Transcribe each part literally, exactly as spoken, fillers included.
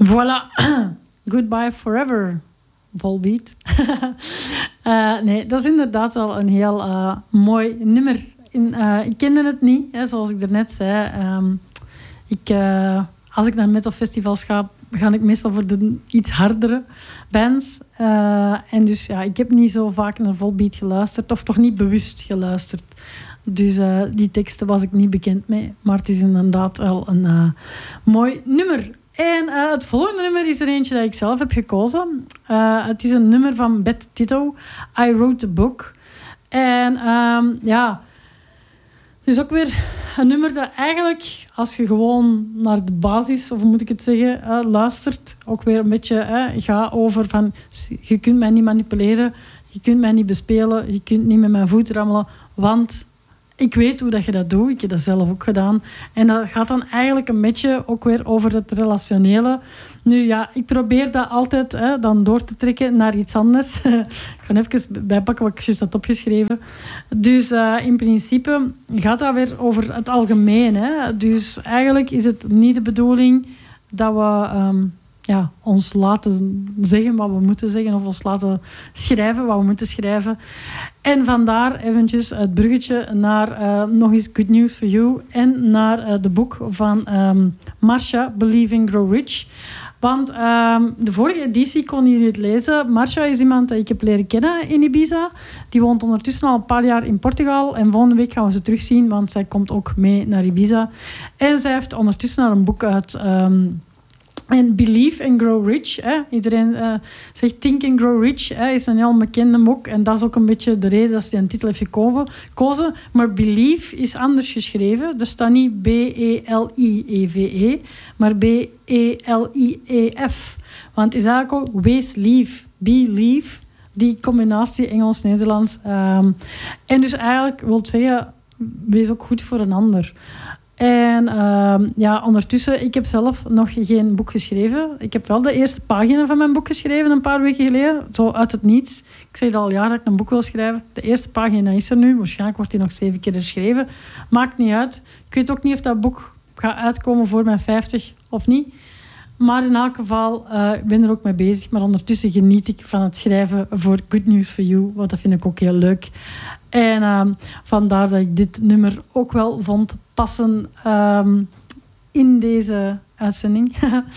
Voilà. Goodbye Forever. Volbeat. uh, nee, dat is inderdaad wel een heel uh, mooi nummer. In, uh, ik kende het niet, hè, zoals ik daarnet zei. Um, ik, uh, als ik naar metalfestivals ga, ga ik meestal voor de iets hardere bands. Uh, en dus ja, ik heb niet zo vaak naar Volbeat geluisterd, of toch niet bewust geluisterd. Dus uh, die teksten was ik niet bekend mee. Maar het is inderdaad wel een uh, mooi nummer. En uh, het volgende nummer is er eentje dat ik zelf heb gekozen. Uh, het is een nummer van Beth Ditto, I Wrote the Book. En um, ja, het is ook weer een nummer dat eigenlijk, als je gewoon naar de basis, of moet ik het zeggen, uh, luistert, ook weer een beetje uh, gaat over van, je kunt mij niet manipuleren, je kunt mij niet bespelen, je kunt niet met mijn voet rammelen, want ik weet hoe dat je dat doet. Ik heb dat zelf ook gedaan. En dat gaat dan eigenlijk een beetje ook weer over het relationele. Nu ja, ik probeer dat altijd hè, dan door te trekken naar iets anders. Ik ga even bijpakken wat ik juist had opgeschreven. Dus uh, in principe gaat dat weer over het algemeen. Hè. Dus eigenlijk is het niet de bedoeling dat we um, ja, ons laten zeggen wat we moeten zeggen of ons laten schrijven wat we moeten schrijven. En vandaar eventjes het bruggetje naar uh, nog eens Good News for You en naar uh, de boek van um, Marsha, Believe and Grow Rich. Want um, de vorige editie konden jullie het lezen. Marsha is iemand dat ik heb leren kennen in Ibiza. Die woont ondertussen al een paar jaar in Portugal. En volgende week gaan we ze terugzien, want zij komt ook mee naar Ibiza. En zij heeft ondertussen al een boek uit... Um, En Believe and Grow Rich. Hè. Iedereen uh, zegt Think and Grow Rich. Hè, is een heel bekende boek. En dat is ook een beetje de reden dat ze die een titel heeft gekozen. Maar Believe is anders geschreven. Er staat niet B E L I E V E, maar B E L I E F. Want het is eigenlijk ook wees lief, believe. Die combinatie Engels-Nederlands. Um, en dus eigenlijk wil het zeggen, wees ook goed voor een ander. En uh, ja, ondertussen, ik heb zelf nog geen boek geschreven. Ik heb wel de eerste pagina van mijn boek geschreven een paar weken geleden. Zo uit het niets. Ik zei al jaren dat ik een boek wil schrijven. De eerste pagina is er nu. Waarschijnlijk wordt die nog zeven keer geschreven. Maakt niet uit. Ik weet ook niet of dat boek gaat uitkomen voor mijn vijftig of niet. Maar in elk geval, uh, ik ben er ook mee bezig. Maar ondertussen geniet ik van het schrijven voor Good News for You. Want dat vind ik ook heel leuk. En uh, vandaar dat ik dit nummer ook wel vond passen um, in deze uitzending.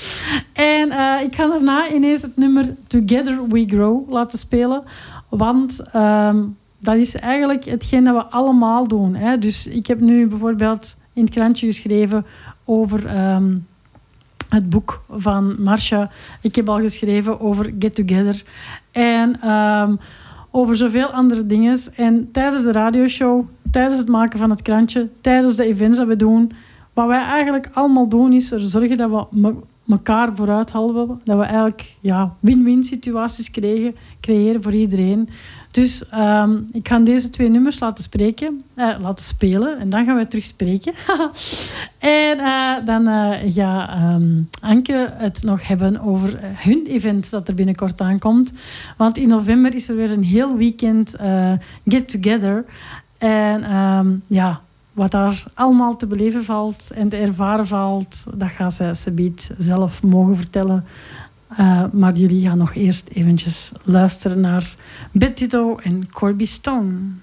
En uh, ik ga daarna ineens het nummer Together We Grow laten spelen. Want um, dat is eigenlijk hetgeen dat we allemaal doen. Hè. Dus ik heb nu bijvoorbeeld in het krantje geschreven over... Um, het boek van Marsha. Ik heb al geschreven over Get Together. En um, over zoveel andere dingen. En tijdens de radioshow, tijdens het maken van het krantje, tijdens de events dat we doen, wat wij eigenlijk allemaal doen, is er zorgen dat we me- elkaar vooruit halen. Dat we eigenlijk ja, win-win situaties kregen, creëren voor iedereen. Dus um, ik ga deze twee nummers laten spreken, uh, laten spelen en dan gaan we terug spreken. en uh, dan uh, ga um, Anke het nog hebben over hun event dat er binnenkort aankomt. Want in november is er weer een heel weekend uh, Get Together. En um, ja, wat daar allemaal te beleven valt en te ervaren valt, dat gaat zij subiet zelf mogen vertellen. Uh, maar jullie gaan nog eerst eventjes luisteren naar Beth Ditto en Corby Stone.